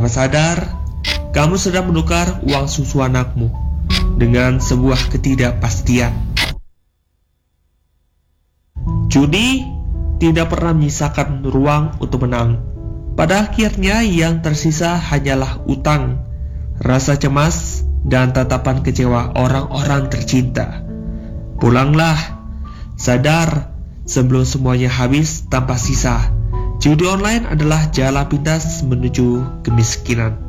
Tanpa sadar, kamu sedang menukar uang susu anakmu dengan sebuah ketidakpastian. Judi tidak pernah menyisakan ruang untuk menang. Pada akhirnya yang tersisa hanyalah utang, rasa cemas, dan tatapan kecewa orang-orang tercinta. Pulanglah, sadar sebelum semuanya habis tanpa sisa. Judi online adalah jalan pintas menuju kemiskinan.